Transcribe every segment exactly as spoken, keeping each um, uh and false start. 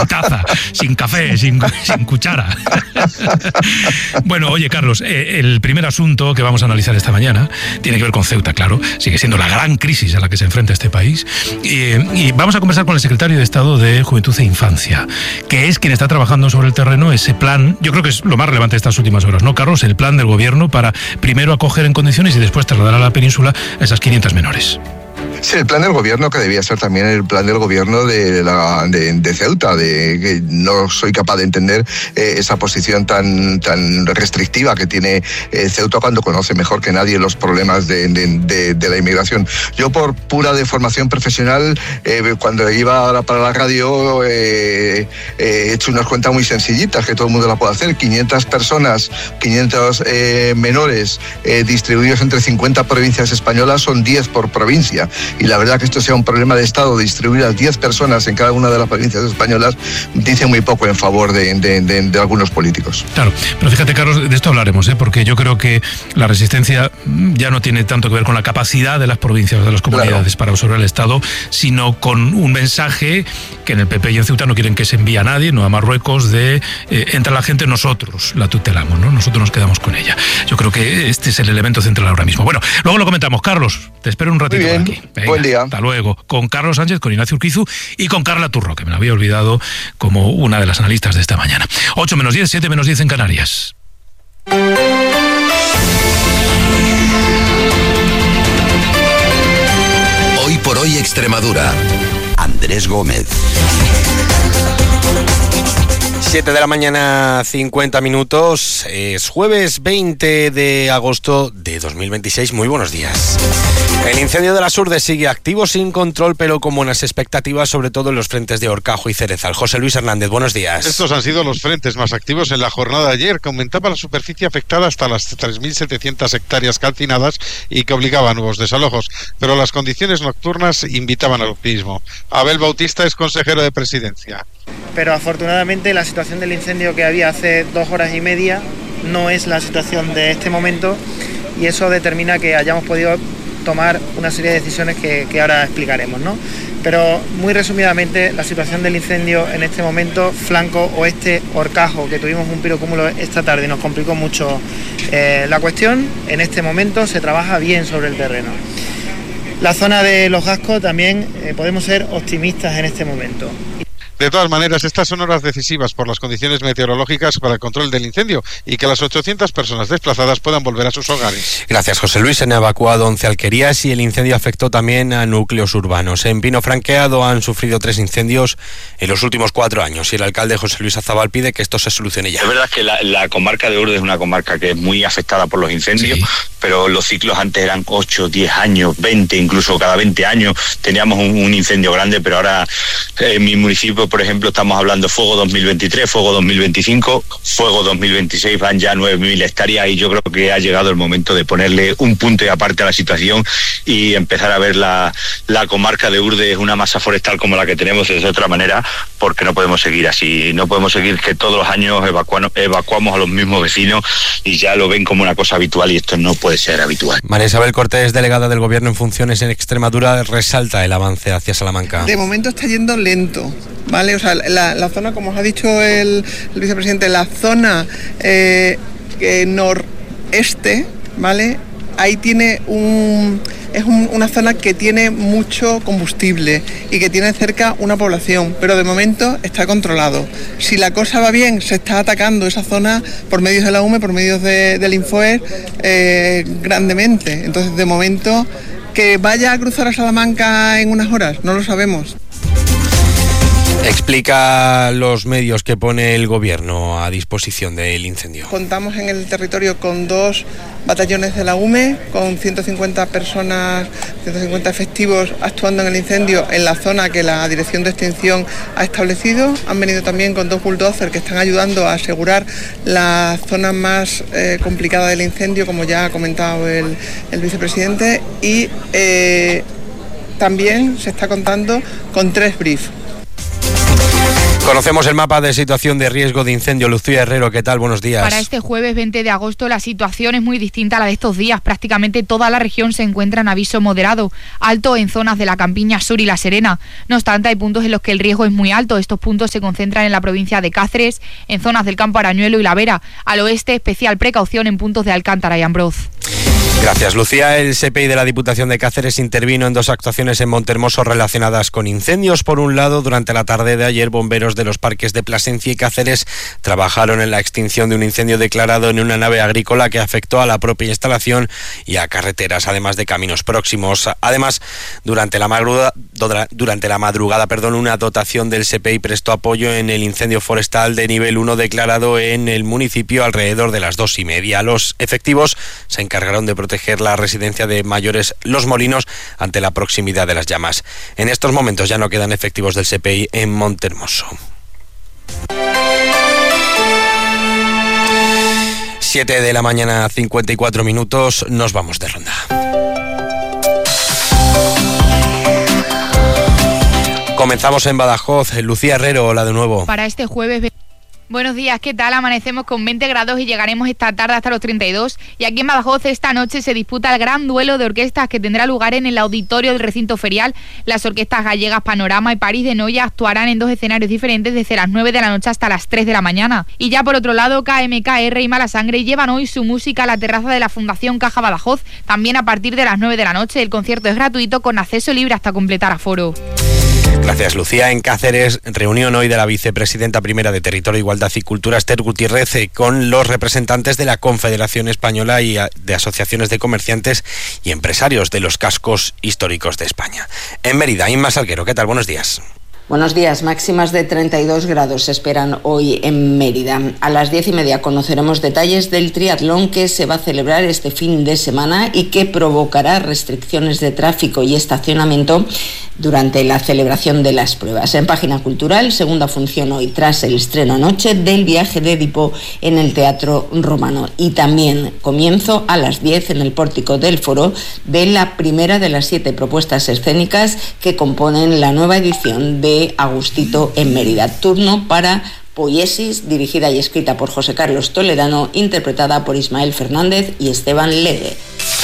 taza, sin café, sin, sin cuchara. Bueno, oye, Carlos, eh, el primer asunto que vamos a analizar esta mañana tiene que ver con Ceuta, claro. Sigue siendo la gran crisis a la que se enfrenta este país. Eh, y vamos a conversar con el secretario de Estado de Juventud e Infancia, que es quien está trabajando sobre el terreno ese plan. Yo creo que es lo más relevante de estas últimas horas, ¿no, Carlos? El plan del gobierno para primero acoger en condiciones y después trasladar a la península a esas quinientas menores. Sí, el plan del gobierno, que debía ser también el plan del gobierno de, la, de, de Ceuta, de que no soy capaz de entender eh, esa posición tan, tan restrictiva que tiene eh, Ceuta cuando conoce mejor que nadie los problemas de, de, de, de la inmigración. Yo, por pura deformación profesional, eh, cuando iba ahora para la radio, eh, eh, he hecho unas cuentas muy sencillitas que todo el mundo la puede hacer. quinientas personas, quinientos eh, menores eh, distribuidos entre cincuenta provincias españolas son diez por provincia. Y la verdad que esto sea un problema de Estado, de distribuir a diez personas en cada una de las provincias españolas, dice muy poco en favor de, de, de, de algunos políticos. Claro, pero fíjate, Carlos, de esto hablaremos, ¿eh? Porque yo creo que la resistencia ya no tiene tanto que ver con la capacidad de las provincias, de las comunidades, claro, para absorber el Estado, sino con un mensaje que en el P P y en Ceuta no quieren que se envíe a nadie, no a Marruecos, de eh, entra la gente, nosotros la tutelamos, ¿no? Nosotros nos quedamos con ella. Yo creo que este es el elemento central ahora mismo. Bueno, luego lo comentamos. Carlos, te espero un ratito por aquí. Venga, buen día. Hasta luego. Con Carlos Sánchez, con Ignacio Urquizu y con Carla Turro, que me la había olvidado como una de las analistas de esta mañana. ocho menos diez, siete menos diez en Canarias. Hoy por hoy Extremadura. Andrés Gómez. siete de la mañana, cincuenta minutos. Es jueves veinte de agosto de dos mil veintiséis. Muy buenos días. El incendio de las Urdes sigue activo, sin control, pero con buenas expectativas, sobre todo en los frentes de Horcajo y Cerezal. José Luis Hernández, buenos días. Estos han sido los frentes más activos en la jornada de ayer, que aumentaba la superficie afectada hasta las tres mil setecientas hectáreas calcinadas y que obligaba a nuevos desalojos. Pero las condiciones nocturnas invitaban al optimismo. Abel Bautista es consejero de Presidencia. Pero afortunadamente la situación del incendio que había hace dos horas y media no es la situación de este momento, y eso determina que hayamos podido tomar una serie de decisiones que, que ahora explicaremos, ¿no? Pero muy resumidamente, la situación del incendio en este momento, flanco oeste Horcajo, que tuvimos un pirocúmulo esta tarde y nos complicó mucho eh, la cuestión. En este momento se trabaja bien sobre el terreno. La zona de Los Gascos también eh, podemos ser optimistas en este momento. De todas maneras, estas son horas decisivas por las condiciones meteorológicas para el control del incendio y que las ochocientas personas desplazadas puedan volver a sus hogares. Gracias, José Luis. Se han evacuado once alquerías y el incendio afectó también a núcleos urbanos. En Pino Franqueado han sufrido tres incendios en los últimos cuatro años y el alcalde José Luis Azabal pide que esto se solucione ya. Es verdad que la, la comarca de Urdes es una comarca que es muy afectada por los incendios, sí, pero los ciclos antes eran ocho, diez años, veinte, incluso cada veinte años teníamos un, un incendio grande, pero ahora eh, en mi municipio, por ejemplo, estamos hablando fuego dos mil veintitrés, fuego dos mil veinticinco, fuego dos mil veintiséis, van ya nueve mil hectáreas y yo creo que ha llegado el momento de ponerle un punto y aparte a la situación y empezar a ver la, la comarca de Urdes, una masa forestal como la que tenemos, de otra manera, porque no podemos seguir así, no podemos seguir que todos los años evacuamos, evacuamos a los mismos vecinos y ya lo ven como una cosa habitual y esto no puede ser habitual. María Isabel Cortés, delegada del Gobierno en funciones en Extremadura, resalta el avance hacia Salamanca. De momento está yendo lento, ¿vale? O sea, la, la zona, como os ha dicho el, el vicepresidente, la zona eh, eh, noreste, ¿vale? Ahí tiene un... es un, una zona que tiene mucho combustible y que tiene cerca una población, pero de momento está controlado. Si la cosa va bien, se está atacando esa zona por medios de la U M E, por medios de, del Infoer, eh, grandemente. Entonces, de momento, que vaya a cruzar a Salamanca en unas horas, no lo sabemos. Explica los medios que pone el gobierno a disposición del incendio. Contamos en el territorio con dos batallones de la U M E, con ciento cincuenta personas, ciento cincuenta efectivos actuando en el incendio en la zona que la Dirección de Extinción ha establecido. Han venido también con dos bulldozers que están ayudando a asegurar la zona más eh, complicada del incendio, como ya ha comentado el, el vicepresidente, y eh, también se está contando con tres briefs. Conocemos el mapa de situación de riesgo de incendio. Lucía Herrero, ¿qué tal? Buenos días. Para este jueves veinte de agosto la situación es muy distinta a la de estos días. Prácticamente toda la región se encuentra en aviso moderado, alto en zonas de la Campiña Sur y La Serena. No obstante, hay puntos en los que el riesgo es muy alto. Estos puntos se concentran en la provincia de Cáceres, en zonas del Campo Arañuelo y La Vera. Al oeste, especial precaución en puntos de Alcántara y Ambroz. Gracias, Lucía. El S P I de la Diputación de Cáceres intervino en dos actuaciones en Montehermoso relacionadas con incendios. Por un lado, durante la tarde de ayer, bomberos de los parques de Plasencia y Cáceres trabajaron en la extinción de un incendio declarado en una nave agrícola que afectó a la propia instalación y a carreteras, además de caminos próximos. Además, durante la madrugada, durante la madrugada, perdón, una dotación del S P I prestó apoyo en el incendio forestal de nivel uno declarado en el municipio alrededor de las dos y media. Los efectivos se encargaron de proteger la residencia de mayores Los Molinos ante la proximidad de las llamas. En estos momentos ya no quedan efectivos del S P I en Montehermoso. siete de la mañana, cincuenta y cuatro minutos, nos vamos de ronda. Comenzamos en Badajoz. Lucía Herrero, hola de nuevo. Para este jueves... Buenos días, ¿qué tal? Amanecemos con veinte grados y llegaremos esta tarde hasta los treinta y dos. Y aquí en Badajoz esta noche se disputa el gran duelo de orquestas que tendrá lugar en el auditorio del recinto ferial. Las orquestas gallegas Panorama y París de Noia actuarán en dos escenarios diferentes desde las nueve de la noche hasta las tres de la mañana. Y ya por otro lado, K M K R y Mala Sangre llevan hoy su música a la terraza de la Fundación Caja Badajoz, también a partir de las nueve de la noche. El concierto es gratuito con acceso libre hasta completar aforo. Gracias, Lucía. En Cáceres, reunión hoy de la vicepresidenta primera de Territorio, Igualdad y Cultura, Esther Gutiérrez, con los representantes de la Confederación Española y de asociaciones de comerciantes y empresarios de los cascos históricos de España. En Mérida, Inma Salguero, ¿qué tal? Buenos días. Buenos días. Máximas de treinta y dos grados se esperan hoy en Mérida. A las diez y media conoceremos detalles del triatlón que se va a celebrar este fin de semana y que provocará restricciones de tráfico y estacionamiento durante la celebración de las pruebas. En Página Cultural, segunda función hoy tras el estreno anoche del Viaje de Edipo en el Teatro Romano. Y también comienzo a las diez en el pórtico del Foro de la primera de las siete propuestas escénicas que componen la nueva edición de Agustito en Mérida. Turno para Poiesis, dirigida y escrita por José Carlos Toledano, interpretada por Ismael Fernández y Esteban Legue.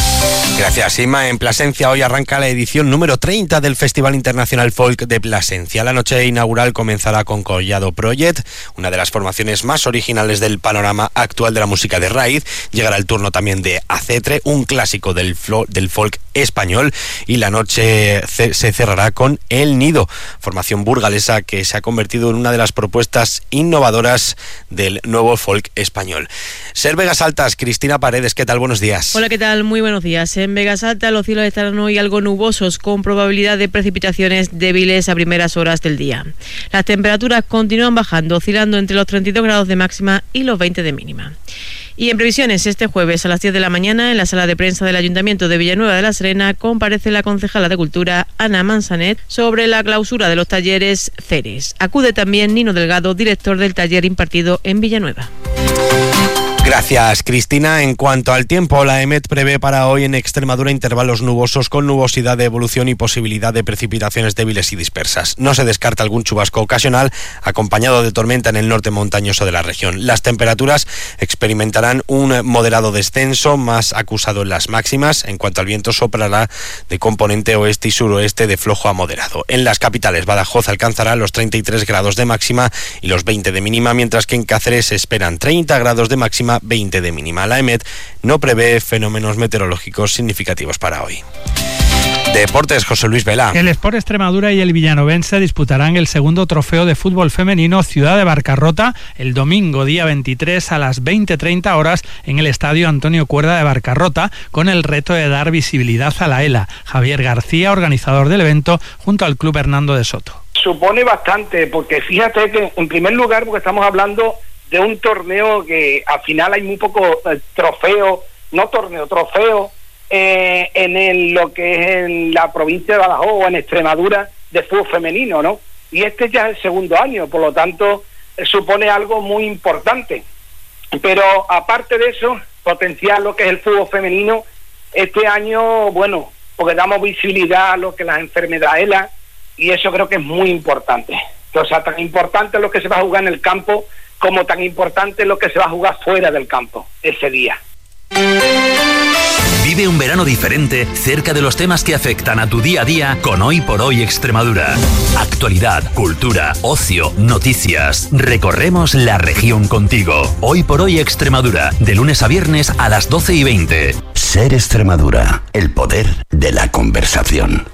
Gracias, Inma. En Plasencia hoy arranca la edición número treinta del Festival Internacional Folk de Plasencia. La noche inaugural comenzará con Collado Project, una de las formaciones más originales del panorama actual de la música de raíz. Llegará el turno también de Acetre, un clásico del, flo- del folk español, y la noche ce- se cerrará con El Nido, formación burgalesa que se ha convertido en una de las propuestas innovadoras del nuevo folk español. Ser Vegas Altas, Cristina Paredes, ¿qué tal? Buenos días. Hola, ¿qué tal? Muy buenos días. En Vegas Alta los cielos estarán hoy algo nubosos, con probabilidad de precipitaciones débiles a primeras horas del día. Las temperaturas continúan bajando, oscilando entre los treinta y dos grados de máxima y los veinte de mínima. Y en previsiones, este jueves a las diez de la mañana, en la sala de prensa del Ayuntamiento de Villanueva de la Serena, comparece la concejala de Cultura, Ana Manzanet, sobre la clausura de los talleres Ceres. Acude también Nino Delgado, director del taller impartido en Villanueva. Gracias, Cristina. En cuanto al tiempo, la EMET prevé para hoy en Extremadura intervalos nubosos con nubosidad de evolución y posibilidad de precipitaciones débiles y dispersas. No se descarta algún chubasco ocasional acompañado de tormenta en el norte montañoso de la región. Las temperaturas experimentarán un moderado descenso, más acusado en las máximas. En cuanto al viento, soplará de componente oeste y suroeste de flojo a moderado. En las capitales, Badajoz alcanzará los treinta y tres grados de máxima y los veinte de mínima, mientras que en Cáceres se esperan treinta grados de máxima, veinte de mínima. La EMET no prevé fenómenos meteorológicos significativos para hoy. Deportes, José Luis Vela. El Sport Extremadura y el Villanovense disputarán el segundo trofeo de fútbol femenino Ciudad de Barcarrota el domingo día veintitrés a las veinte treinta horas en el Estadio Antonio Cuerda de Barcarrota, con el reto de dar visibilidad a la ELA. Javier García, organizador del evento, junto al Club Hernando de Soto. Supone bastante, porque fíjate que en primer lugar, porque estamos hablando de un torneo que al final hay muy poco eh, trofeo, no torneo, trofeo eh, en el, lo que es en la provincia de Badajoz o en Extremadura de fútbol femenino, ¿no? Y este ya es el segundo año, por lo tanto eh, supone algo muy importante. Pero aparte de eso, potenciar lo que es el fútbol femenino este año, bueno, porque damos visibilidad a lo que las enfermedades ELA, y eso creo que es muy importante. O sea, tan importante es lo que se va a jugar en el campo como tan importante es lo que se va a jugar fuera del campo ese día. Vive un verano diferente cerca de los temas que afectan a tu día a día con Hoy por Hoy Extremadura. Actualidad, cultura, ocio, noticias. Recorremos la región contigo. Hoy por Hoy Extremadura, de lunes a viernes a las doce y veinte. Ser Extremadura, el poder de la conversación.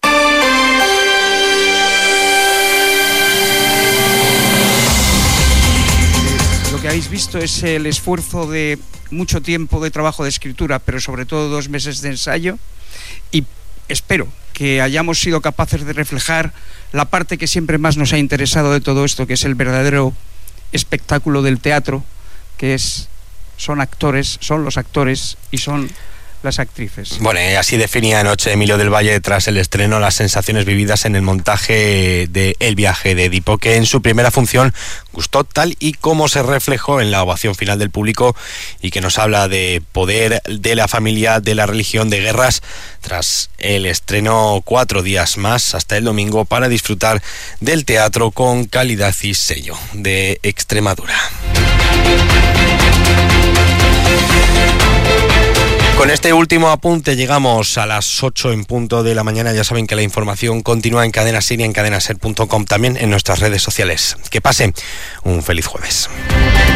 Lo que habéis visto es el esfuerzo de mucho tiempo de trabajo de escritura, pero sobre todo dos meses de ensayo, y espero que hayamos sido capaces de reflejar la parte que siempre más nos ha interesado de todo esto, que es el verdadero espectáculo del teatro, que es son actores, son los actores y son las actrices. Bueno, así definía anoche Emilio del Valle tras el estreno las sensaciones vividas en el montaje de El viaje de Edipo, que en su primera función gustó tal y como se reflejó en la ovación final del público, y que nos habla de poder, de la familia, de la religión, de guerras, tras el estreno cuatro días más hasta el domingo para disfrutar del teatro con calidad y sello de Extremadura. Con este último apunte llegamos a las ocho en punto de la mañana. Ya saben que la información continúa en Cadena Ser y en cadena ser punto com, también en nuestras redes sociales. Que pasen un feliz jueves.